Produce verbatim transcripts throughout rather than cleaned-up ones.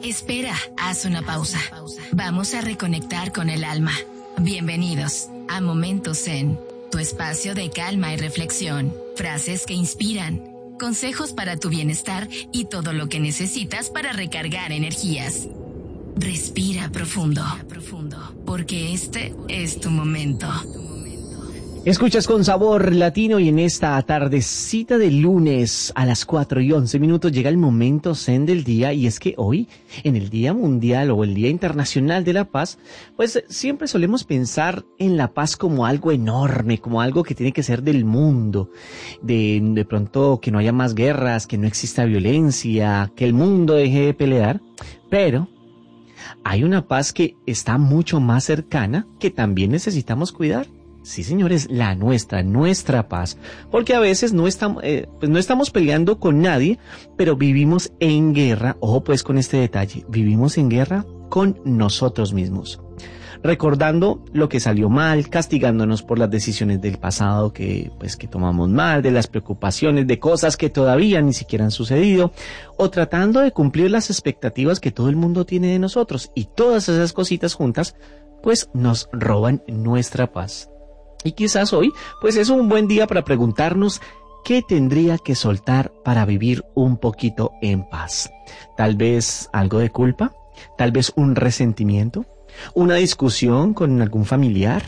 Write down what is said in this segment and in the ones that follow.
Espera, haz una pausa. Vamos a reconectar con el alma. Bienvenidos a Momentos Zen, tu espacio de calma y reflexión. Frases que inspiran, consejos para tu bienestar y todo lo que necesitas para recargar energías. Respira profundo, porque este es tu momento. Escuchas Con Sabor Latino y en esta tardecita de lunes a las cuatro y once minutos llega el momento zen del día, y es que hoy, en el Día Mundial o el Día Internacional de la Paz, pues siempre solemos pensar en la paz como algo enorme, como algo que tiene que ser del mundo, de, de pronto que no haya más guerras, que no exista violencia, que el mundo deje de pelear, pero hay una paz que está mucho más cercana que también necesitamos cuidar. Sí, señores, la nuestra, nuestra paz, porque a veces no estamos, eh, pues no estamos peleando con nadie, pero vivimos en guerra. Ojo pues con este detalle, vivimos en guerra con nosotros mismos, recordando lo que salió mal, castigándonos por las decisiones del pasado que, pues, que tomamos mal, de las preocupaciones, de cosas que todavía ni siquiera han sucedido, o tratando de cumplir las expectativas que todo el mundo tiene de nosotros, y todas esas cositas juntas, pues nos roban nuestra paz. Y quizás hoy, pues es un buen día para preguntarnos qué tendría que soltar para vivir un poquito en paz. Tal vez algo de culpa, tal vez un resentimiento, una discusión con algún familiar,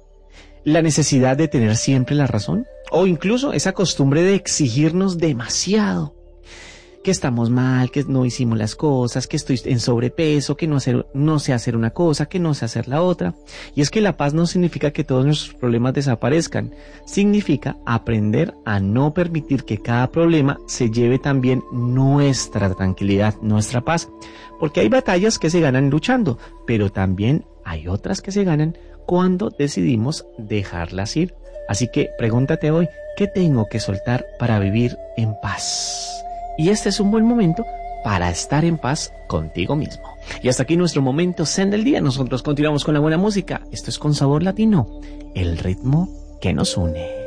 la necesidad de tener siempre la razón, o incluso esa costumbre de exigirnos demasiado, que estamos mal, que no hicimos las cosas, que estoy en sobrepeso, que no, hacer, no sé hacer una cosa, que no sé hacer la otra. Y es que la paz no significa que todos nuestros problemas desaparezcan, significa aprender a no permitir que cada problema se lleve también nuestra tranquilidad, nuestra paz, porque hay batallas que se ganan luchando, pero también hay otras que se ganan cuando decidimos dejarlas ir. Así que pregúntate hoy, ¿qué tengo que soltar para vivir en paz? Y este es un buen momento para estar en paz contigo mismo. Y hasta aquí nuestro momento zen del día. Nosotros continuamos con la buena música. Esto es Con Sabor Latino, el ritmo que nos une.